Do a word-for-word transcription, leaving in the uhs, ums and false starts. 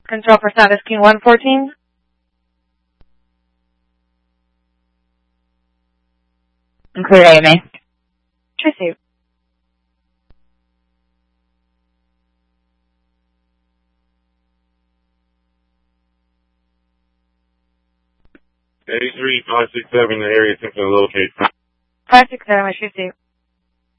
Control for status King one fourteen. Clear A M A. Receive. eighty-three five six seven, the area attempting to locate. five six seven, receive.